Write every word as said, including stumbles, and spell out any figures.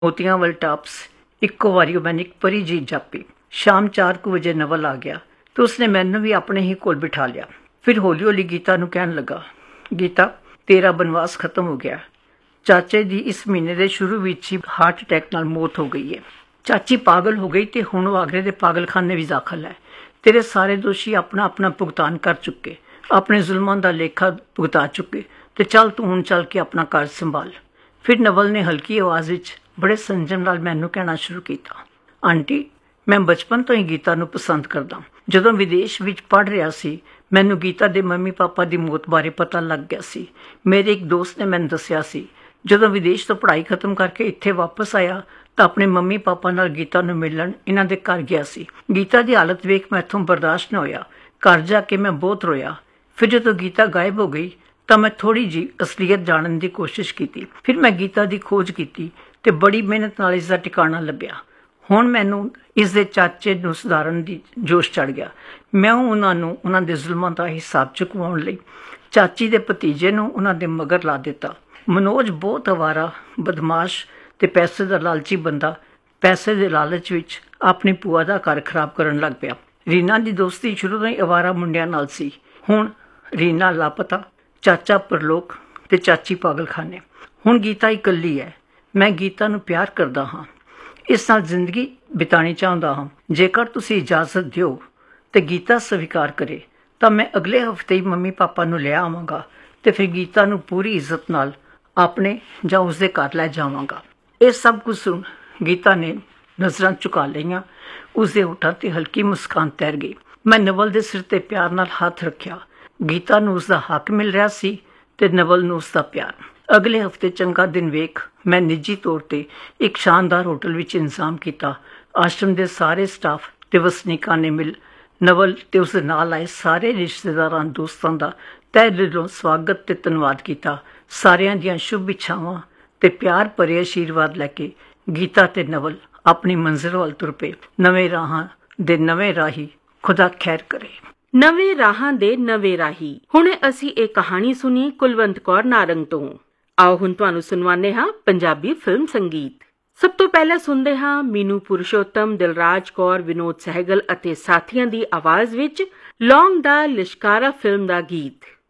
ਮੋਤੀਆਂ ਵਾਲੇ ਟਾਪਸ। ਇੱਕੋ ਵਾਰੀ ਉਹ ਮੈਨੂੰ ਇੱਕ ਪਰੀ ਜੀ ਜਾਪੀ। ਸ਼ਾਮ ਚਾਰ ਕੁ ਵਜੇ ਨਵਲ ਆ ਗਿਆ ਤੇ ਉਸਨੇ ਮੈਨੂੰ ਵੀ ਆਪਣੇ ਹੀ ਕੋਲ ਬਿਠਾ ਲਿਆ। ਫਿਰ ਹੌਲੀ ਹੌਲੀ ਗੀਤਾ ਨੂੰ ਕਹਿਣ ਲੱਗਾ, ਗੀਤਾ ਤੇਰਾ ਬਨਵਾਸ ਖਤਮ ਹੋ ਗਿਆ। ਚਾਚੇ ਦੀ ਇਸ ਮਹੀਨੇ ਦੇ ਸ਼ੁਰੂ ਵਿੱਚ ਹੀ ਹਾਰਟ ਅਟੈਕ ਨਾਲ ਮੌਤ ਹੋ ਗਈ ਹੈ। ਚਾਚੀ ਪਾਗਲ ਹੋ ਗਈ ਤੇ ਹੁਣ ਉਹ ਆਗਰੇ ਦੇ ਪਾਗਲਖਾਨੇ ਵਿੱਚ ਦਾਖਲ ਹੈ। ਤੇਰੇ ਸਾਰੇ ਦੋਸ਼ੀ ਆਪਣਾ ਆਪਣਾ ਭੁਗਤਾਨ ਕਰ ਚੁੱਕੇ, ਆਪਣੇ ਜ਼ੁਲਮਾਂ ਦਾ ਲੇਖਾ ਭੁਗਤਾ ਚੁੱਕੇ ਤੇ ਚੱਲ ਤੂੰ ਹੁਣ ਚੱਲ ਕੇ ਆਪਣਾ ਘਰ ਸੰਭਾਲ। ਫਿਰ ਨਵਲ ਨੇ ਹਲਕੀ ਆਵਾਜ਼ ਵਿੱਚ ਬੜੇ ਸੰਜਮ ਨਾਲ ਮੈਨੂੰ ਕਹਿਣਾ ਸ਼ੁਰੂ ਕੀਤਾ, ਆਂਟੀ ਮੈਂ ਬਚਪਨ ਤੋਂ ਹੀ ਗੀਤਾ ਨੂੰ ਪਸੰਦ ਕਰਦਾ। ਜਦੋਂ ਵਿਦੇਸ਼ ਵਿੱਚ ਪੜ੍ਹ ਰਿਹਾ ਸੀ ਮੈਨੂੰ ਗੀਤਾ ਦੇ ਮੰਮੀ ਪਾਪਾ ਦੀ ਮੌਤ ਬਾਰੇ ਪਤਾ ਲੱਗ ਗਿਆ ਸੀ। ਮੇਰੇ ਇੱਕ ਦੋਸਤ ਨੇ ਮੈਨੂੰ ਦੱਸਿਆ ਸੀ ਜਦੋਂ ਵਿਦੇਸ਼ ਤੋਂ ਪੜ੍ਹਾਈ ਖਤਮ ਕਰਕੇ ਇੱਥੇ ਵਾਪਸ ਆਇਆ ਤਾਂ ਆਪਣੇ ਮੰਮੀ ਪਾਪਾ ਨਾਲ ਗੀਤਾ ਨੂੰ ਮਿਲਣ ਇਹਨਾਂ ਦੇ ਘਰ ਗਿਆ ਸੀ। ਗੀਤਾ ਦੀ ਹਾਲਤ ਵੇਖ ਮੈਥੋਂ ਬਰਦਾਸ਼ਤ ਨਾ ਹੋਇਆ। ਘਰ ਜਾ ਕੇ ਮੈਂ ਬਹੁਤ ਰੋਇਆ। ਫਿਰ ਜਦੋਂ ਗੀਤਾ ਗਾਇਬ ਹੋ ਗਈ ਤਾਂ ਮੈਂ ਥੋੜ੍ਹੀ ਜਿਹੀ ਅਸਲੀਅਤ ਜਾਣਨ ਦੀ ਕੋਸ਼ਿਸ਼ ਕੀਤੀ। ਫਿਰ ਮੈਂ ਗੀਤਾ ਦੀ ਖੋਜ ਕੀਤੀ ਤੇ ਬੜੀ ਮਿਹਨਤ ਨਾਲ ਇਸ ਦਾ ਟਿਕਾਣਾ ਲੱਭਿਆ। ਹੁਣ ਮੈਨੂੰ ਇਸ ਦੇ ਚਾਚੇ ਨੂੰ ਸੁਧਾਰਨ ਦੀ ਜੋਸ਼ ਚੜ੍ਹ ਗਿਆ। ਮੈਂ ਉਹਨਾਂ ਨੂੰ ਉਹਨਾਂ ਦੇ ਜ਼ੁਲਮਾਂ ਦਾ ਹਿਸਾਬ ਚੁਕਵਾਉਣ ਲਈ ਚਾਚੀ ਦੇ ਭਤੀਜੇ ਨੂੰ ਉਹਨਾਂ ਦੇ ਮਗਰ ਲਾ ਦਿੱਤਾ। ਮਨੋਜ ਬਹੁਤ ਅਵਾਰਾ, ਬਦਮਾਸ਼ ਤੇ ਪੈਸੇ ਦਾ ਲਾਲਚੀ ਬੰਦਾ ਪੈਸੇ ਦੇ ਲਾਲਚ ਵਿੱਚ ਆਪਣੀ ਭੂਆ ਦਾ ਘਰ ਖਰਾਬ ਕਰਨ ਲੱਗ ਪਿਆ। ਰੀਨਾ ਦੀ ਦੋਸਤੀ ਸ਼ੁਰੂ ਤੋਂ ਹੀ ਅਵਾਰਾ ਮੁੰਡਿਆਂ ਨਾਲ ਸੀ। ਹੁਣ ਰੀਨਾ ਲਾਪਤਾ, ਚਾਚਾ ਪਰਲੋਕ ਤੇ ਚਾਚੀ ਪਾਗਲਖਾਨੇ। ਹੁਣ ਗੀਤਾ ਇਕੱਲੀ ਹੈ। ਮੈਂ ਗੀਤਾ ਨੂੰ ਪਿਆਰ ਕਰਦਾ ਹਾਂ, ਇਸ ਨਾਲ ਜ਼ਿੰਦਗੀ ਬਿਤਾਉਣੀ ਚਾਹੁੰਦਾ ਹਾਂ। ਜੇਕਰ ਤੁਸੀਂ ਇਜਾਜ਼ਤ ਦਿਓ ਤੇ ਗੀਤਾ ਸਵੀਕਾਰ ਕਰੇ ਤਾਂ ਮੈਂ ਅਗਲੇ ਹਫ਼ਤੇ ਹੀ ਮੰਮੀ ਪਾਪਾ ਨੂੰ ਲੈ ਆਵਾਂਗਾ ਤੇ ਫਿਰ ਗੀਤਾ ਨੂੰ ਪੂਰੀ ਇੱਜ਼ਤ ਨਾਲ ਆਪਣੇ ਜਾਂ ਉਸਦੇ ਘਰ ਲੈ ਜਾਵਾਂਗਾ। ਇਹ ਸਭ ਕੁਝ ਸੁਣ ਗੀਤਾ ਨੇ ਨਜ਼ਰਾਂ ਝੁਕਾ ਲਈਆਂ। ਉਸਦੇ ਹੋਠਾਂ 'ਤੇ ਹਲਕੀ ਮੁਸਕਾਨ ਤੈਰ ਗਈ। ਮੈਂ ਨਵਲ ਦੇ ਸਿਰ 'ਤੇ ਪਿਆਰ ਨਾਲ ਹੱਥ ਰੱਖਿਆ। ਗੀਤਾ ਨੂੰ ਉਸਦਾ ਹੱਕ ਮਿਲ ਰਿਹਾ ਸੀ ਤੇ ਨਵਲ ਨੂੰ ਉਸਦਾ ਪਿਆਰ। ਅਗਲੇ ਹਫ਼ਤੇ ਚੰਗਾ ਦਿਨ ਵੇਖ ਮੈਂ ਨਿੱਜੀ ਤੌਰ 'ਤੇ ਇੱਕ ਸ਼ਾਨਦਾਰ ਹੋਟਲ ਵਿੱਚ ਇੰਤਜ਼ਾਮ ਕੀਤਾ। ਆਸ਼ਰਮ ਦੇ ਸਾਰੇ ਸਟਾਫ ਤੇ ਵਸਨੀਕਾਂ ਨੇ ਮਿਲ ਨਵਲ ਤੇ ਉਸਦੇ ਨਾਲ ਆਏ ਸਾਰੇ ਰਿਸ਼ਤੇਦਾਰਾਂ ਦੋਸਤਾਂ ਦਾ ਤਹਿ ਦਿਲੋਂ ਸਵਾਗਤ ਤੇ ਧੰਨਵਾਦ ਕੀਤਾ। ਸਾਰਿਆਂ ਦੀਆਂ ਸ਼ੁਭ ਇੱਛਾਵਾਂ ਤੇ ਪਿਆਰ ਭਰੇ ਆਸ਼ੀਰਵਾਦ ਲੈ ਕੇ ਗੀਤਾ ਤੇ ਨਵਲ ਆਪਣੀ ਮੰਜ਼ਿਲ ਵੱਲ ਤੁਰ ਪਏ। ਨਵੇਂ ਰਾਹਾਂ ਦੇ ਨਵੇਂ ਰਾਹੀ ਖੁਦਾ ਖੈਰ ਕਰੇ। ਨਵੇਂ ਰਾਹਾਂ ਦੇ ਨਵੇਂ ਰਾਹੀ। ਹੁਣੇ ਅਸੀਂ ਇਹ ਕਹਾਣੀ ਸੁਣੀ ਕੁਲਵੰਤ ਕੌਰ ਨਾਰੰਗ ਤੋਂ। ਆਓ ਹੁਣ ਤੁਹਾਨੂੰ ਸੁਣਵਾਉਂਦੇ ਹਾਂ ਪੰਜਾਬੀ ਫਿਲਮ ਸੰਗੀਤ। ਸਭ ਤੋਂ ਪਹਿਲਾਂ ਸੁਣਦੇ ਹਾਂ ਮੀਨੂ ਪੁਰਸ਼ੋਤਮ, ਦਿਲਰਾਜ ਕੌਰ, ਵਿਨੋਦ ਸਹਿਗਲ ਅਤੇ ਸਾਥੀਆਂ ਦੀ ਆਵਾਜ਼ ਵਿੱਚ ਲੌਂਗ ਦਾ ਲਿਸ਼ਕਾਰਾ ਫਿਲਮ ਦਾ ਗੀਤ।